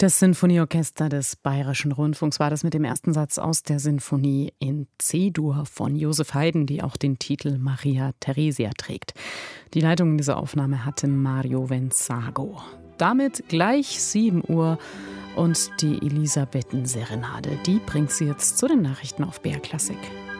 Das Sinfonieorchester des Bayerischen Rundfunks war das mit dem ersten Satz aus der Sinfonie in C-Dur von Joseph Haydn, die auch den Titel Maria Theresia trägt. Die Leitung in dieser Aufnahme hatte Mario Venzago. Damit gleich 7 Uhr und die Elisabethen-Serenade, die bringt sie jetzt zu den Nachrichten auf BR Klassik.